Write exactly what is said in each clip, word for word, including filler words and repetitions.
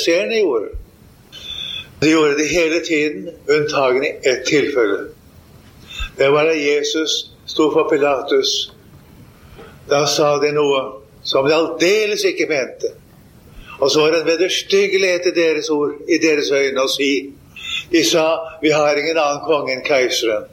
fariserene gjorde. De gjorde det hele tiden, unntagen i ett tilfelle. Det var da Jesus stod for Pilatus. Da sa de noe som de aldeles ikke mente. Og så var det en vederstyggelighet i deres ord, i deres øyne å si. De sa, vi har ingen annen konge enn keiseren.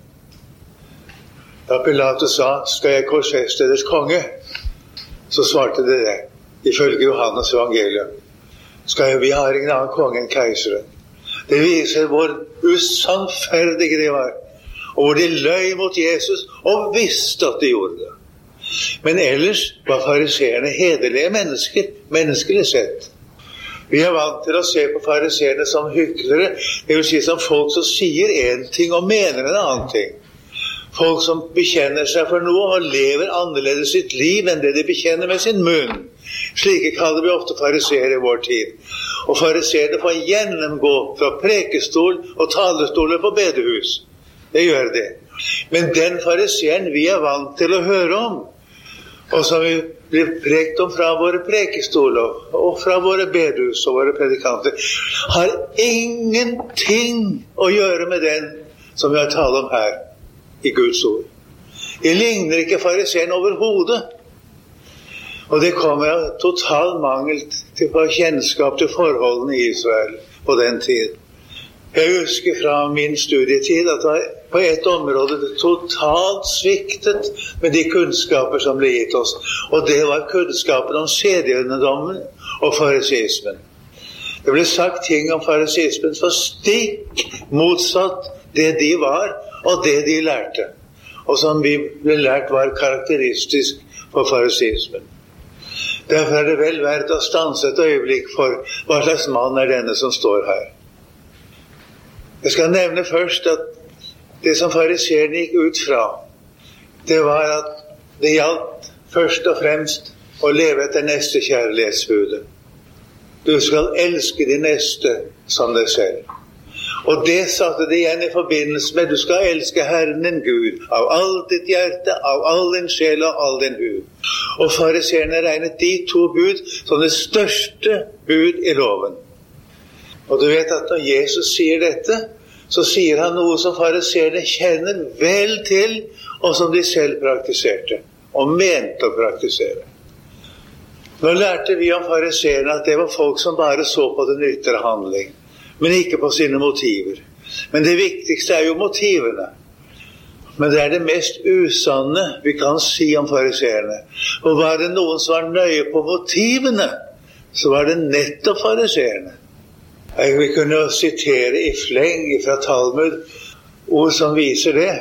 Da Pilatus sa, skal jeg korsfeste deres konge? Så svarte de det, ifølge Johannes evangelium. Skal jeg, vi har ingen annen konge enn keiseren. Det viser hvor usannferdige de var, og hvor de løy mot Jesus, og visste at de gjorde det. Men ellers var fariserene hederlige mennesker, menneskelig sett. Vi er vant til å se på fariserene som hyklere, det vil si som folk som sier en ting og mener en annen ting. Folk som bekjenner seg for noe og lever annerledes sitt liv enn det de bekjenner med sin munn. Slike kaller vi ofte fariseere i vår tid. Og fariserene får gjennomgå fra prekestol og talerstoler på bedehus. Det gjør de. Men den fariseren vi er vant til å høre om, og som vi blir prekt om fra våre prekestoler og fra våre bedehus og våre predikanter, har ingenting å gjøre med den som vi har talt om her i Guds ord. De ligner ikke fariseren overhodet. Og det kommer av total mangel til kjennskap til forholdene i Israel på den tid. Jeg husker fra min studietid at det på et område totalt sviktet med de kunnskaper som ble gitt oss. Og det var kunnskapen om sedelighetsdommen og farisismen. Det ble sagt ting om farisismen for stikk motsatt det de var og det de lærte. Og som vi ble lært var karakteristisk for farisismen. Derfor er det vel verdt å stanse et øyeblikk for hva slags mann er denne som står her. Jeg skal nevne først at det som fariserene gikk ut fra, det var at det gjaldt først og fremst å leve etter neste kjærlighetsbudet. Du skal elske de neste som deg selv. Og det satte de igjen i forbindelse med du skal elske Herren din Gud av alt ditt hjerte, av all din sjel og all din hud. Og fariserene regnet de to bud som det største bud i loven. Og du vet at når Jesus sier dette, så sier han noe som fariserene kjenner vel til, og som de selv praktiserte, og mente å praktisere. Nå lærte vi om fariserene at det var folk som bare så på den ytre handling, men ikke på sine motiver. Men det viktigste er jo motivene. Men det er det mest usanne vi kan si om fariserene. Og var det noen som var nøye på motivene, så var det nettopp fariserene. Jeg vil kunne sitere i fleng fra Talmud ord som viser det.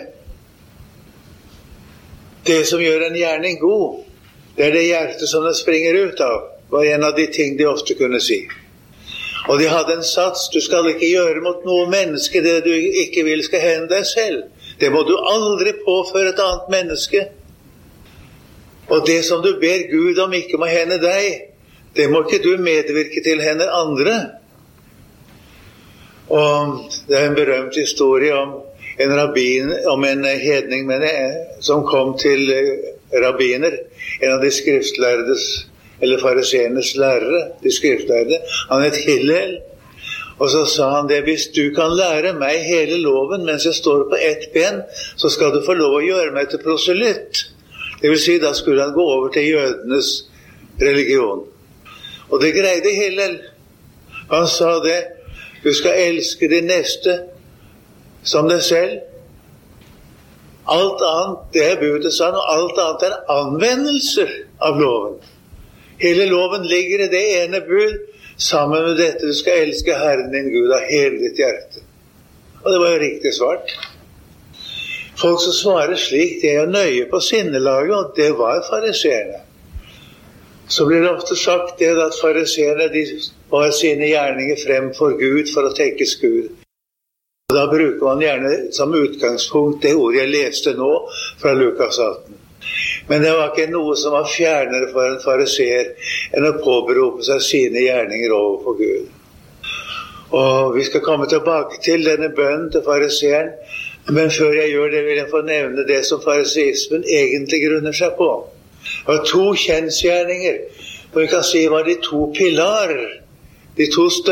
Det som gjør en gjerning god, det er det hjertet som det springer ut av, var en av de ting de ofte kunne si. Og de hadde en sats, du skal ikke gjøre mot noe menneske det du ikke vil skal hende deg selv. Det må du aldri påføre et annet menneske. Og det som du ber Gud om ikke må hende deg, det må ikke du medvirke til hende andre. Og det er en berømt historie om en rabbin, om en hedning men, som kom til rabbiner, en av de skriftlærdes, eller fariseernes lærere, de skriftlærde. Han het Hillel, og så sa han det, hvis du kan lære meg hele loven mens jeg står på ett ben, så skal du få lov å gjøre meg til proselytt. Det vil si, da skulle han gå over til jødenes religion. Og det greide Hillel. Han sa det, du skal elske de neste som deg selv. Alt annet, det er budet, sa han, og alt annet er anvendelser av loven. Hele loven ligger i det ene bud, sammen med dette, du skal elske Herren din Gud av hele ditt hjerte. Og det var jo riktig svart. Folk som svarer slik, de er nøye på sinnelaget, og det var fariserene. Så blir det ofte sagt det at fariserene, de bar sine gjerninger frem for Gud for å tekkes Gud. Og da bruker man gjerne som utgangspunkt det ordet jeg leste nå fra Lukas atten. Men det var ikke noe som var fjernere for en fariser enn å påberope seg sine gjerninger overfor Gud. Og vi skal komme tilbake til denne bønnen til fariseren, men før jeg gjør det vil jeg få nevne det som farisismen egentlig grunner seg på. Det var to kjensgjerninger, og vi kan si var de to pilarer, de to større